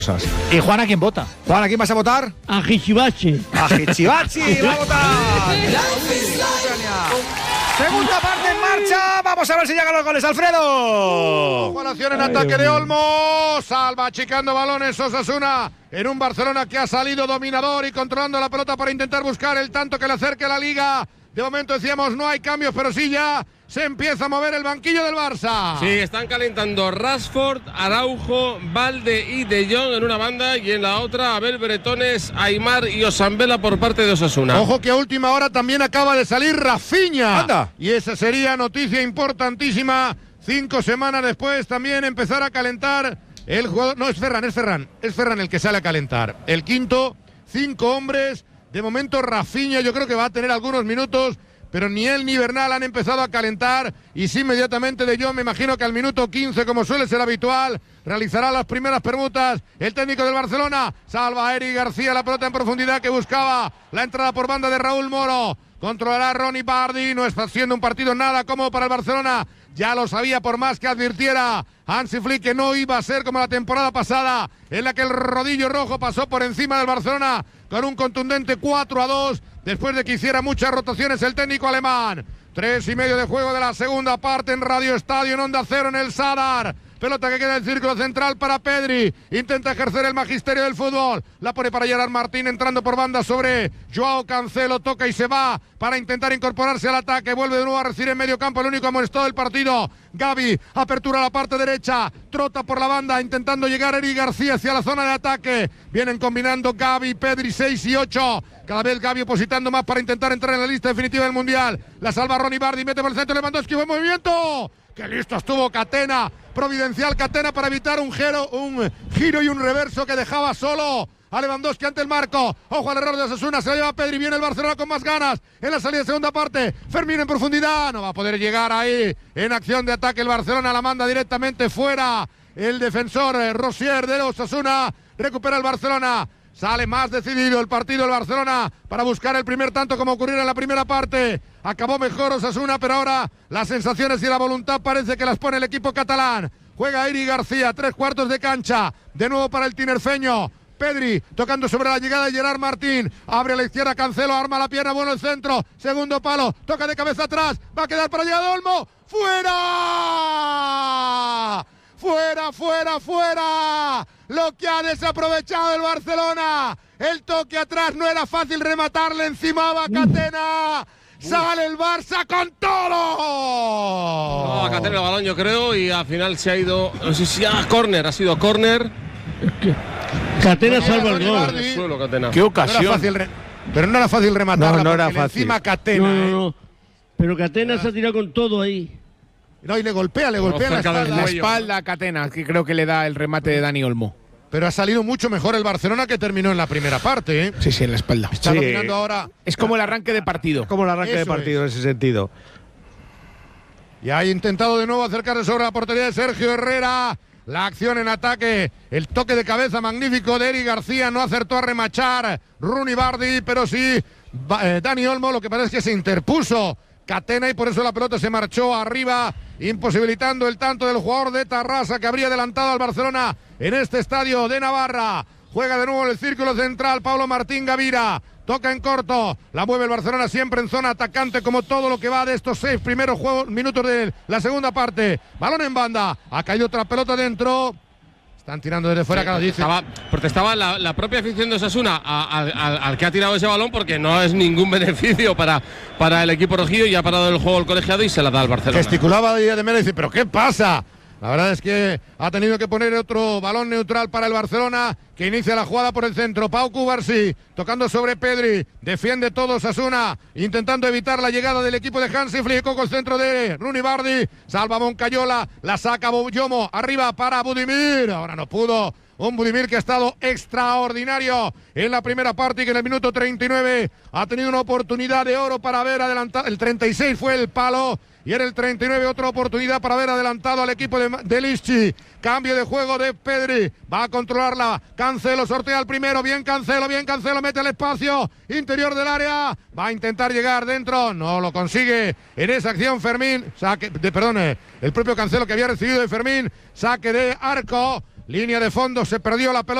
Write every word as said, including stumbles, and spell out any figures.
¿Y Juan a quién vota? Juan, ¿a quién vas a votar? A Hichibachi. A Hichibachi va a votar. Segunda parte en marcha. Vamos a ver si llegan los goles, Alfredo. Igualación en ataque de Olmo. Salva achicando balones Osasuna en un Barcelona que ha salido dominador y controlando la pelota para intentar buscar el tanto que le acerque a la Liga. De momento decíamos no hay cambios, pero sí ya se empieza a mover el banquillo del Barça. Sí, están calentando Rashford, Araujo, Valde y De Jong en una banda y en la otra Abel Bretones, Aimar y Osambela por parte de Osasuna. Ojo que a última hora también acaba de salir Rafinha. Anda. Y esa sería noticia importantísima. Cinco semanas después también empezar a calentar el jugador. No, es Ferran, es Ferran. Es Ferran el que sale a calentar. El quinto, cinco hombres. De momento Rafinha yo creo que va a tener algunos minutos, pero ni él ni Bernal han empezado a calentar y sí inmediatamente De Jong, me imagino que al minuto quince, como suele ser habitual, realizará las primeras permutas. El técnico del Barcelona salva a Eric García, la pelota en profundidad que buscaba la entrada por banda de Raúl Moro. Controlará Ronnie Bardi, no está siendo un partido nada cómodo para el Barcelona. Ya lo sabía por más que advirtiera Hansi Flick que no iba a ser como la temporada pasada, en la que el rodillo rojo pasó por encima del Barcelona con un contundente cuatro a dos, después de que hiciera muchas rotaciones el técnico alemán. Tres y medio de juego de la segunda parte en Radio Estadio, en Onda Cero, en el Sadar. Pelota que queda en el círculo central para Pedri. Intenta ejercer el magisterio del fútbol. La pone para Gerard Martín entrando por banda sobre Joao Cancelo. Toca y se va para intentar incorporarse al ataque. Vuelve de nuevo a recibir en medio campo el único amonestado del partido. Gavi, apertura a la parte derecha. Trota por la banda intentando llegar Eric García hacia la zona de ataque. Vienen combinando Gavi, Pedri, seis y ocho. Cada vez Gavi opositando más para intentar entrar en la lista definitiva del Mundial. La salva Ronnie Bardi, mete por el centro Lewandowski. Buen movimiento. ¡Qué listo estuvo Catena! Providencial Catena para evitar un giro, un giro y un reverso que dejaba solo a Lewandowski ante el marco. Ojo al error de Osasuna, se la lleva Pedri, viene el Barcelona con más ganas en la salida de segunda parte. Fermín en profundidad, no va a poder llegar ahí en acción de ataque el Barcelona, la manda directamente fuera. El defensor eh, Rosier de Osasuna recupera el Barcelona. Sale más decidido el partido del Barcelona para buscar el primer tanto como ocurriera en la primera parte. Acabó mejor Osasuna, pero ahora las sensaciones y la voluntad parece que las pone el equipo catalán. Juega Eric García, tres cuartos de cancha. De nuevo para el tinerfeño. Pedri tocando sobre la llegada de Gerard Martín. Abre a la izquierda Cancelo, arma la pierna, bueno el centro. Segundo palo, toca de cabeza atrás. Va a quedar para llegar de Olmo. ¡Fuera! ¡Fuera, fuera, fuera! Lo que ha desaprovechado el Barcelona. El toque atrás, no era fácil rematarle, encima va Catena. Sale el Barça con todo. No, a Catena el balón yo creo y al final se ha ido, no sé si a córner, ha sido córner. Catena no, salva el gol. El suelo, Catena. Qué ocasión. No re... Pero no era fácil rematarla. No, no era fácil. Encima Catena. No, no, no. Pero Catena se ha tirado con todo ahí. No, y le golpea, le golpea no, la espalda. La espalda a Catena, que creo que le da el remate de Dani Olmo. Pero ha salido mucho mejor el Barcelona que terminó en la primera parte, ¿eh? Sí, sí, en la espalda. Está sí. dominando ahora. Es como el arranque de partido. Es como el arranque Eso de partido es. En ese sentido. Y ha intentado de nuevo acercarse sobre la portería de Sergio Herrera. La acción en ataque, el toque de cabeza magnífico de Eric García. No acertó a remachar Ronnie Bardi, pero sí eh, Dani Olmo. Lo que pasa es que se interpuso Catena y por eso la pelota se marchó arriba, imposibilitando el tanto del jugador de Tarrasa que habría adelantado al Barcelona en este estadio de Navarra. Juega de nuevo en el círculo central Pablo Martín Gavira. Toca en corto, la mueve el Barcelona siempre en zona atacante como todo lo que va de estos seis primeros juegos, minutos de la segunda parte. Balón en banda, ha caído otra pelota dentro. Están tirando desde fuera, sí, cada dice. Estaba, protestaba la, la propia afición de Osasuna al, al, al que ha tirado ese balón porque no es ningún beneficio para, para el equipo rojillo y ha parado el juego el colegiado y se la da al Barcelona. Gesticulaba de de Mera y dice, ¿pero qué pasa? La verdad es que ha tenido que poner otro balón neutral para el Barcelona, que inicia la jugada por el centro. Pau Cubarsí, tocando sobre Pedri, defiende todo Osasuna, intentando evitar la llegada del equipo de Hansi Flick, con el centro de Ronnie Bardi, salva Moncayola, la saca Boyomo, arriba para Budimir, ahora no pudo. Un Budimir que ha estado extraordinario en la primera parte y que en el minuto treinta y nueve ha tenido una oportunidad de oro para haber adelantado. El treinta y seis fue el palo y en el treinta y nueve otra oportunidad para haber adelantado al equipo de, de Lischi. Cambio de juego de Pedri, va a controlarla. Cancelo sortea el primero, bien Cancelo, bien Cancelo, mete el espacio interior del área. Va a intentar llegar dentro, no lo consigue en esa acción Fermín. Saque, de, perdón, el propio Cancelo que había recibido de Fermín. Saque de arco. Línea de fondo, se perdió la pelota.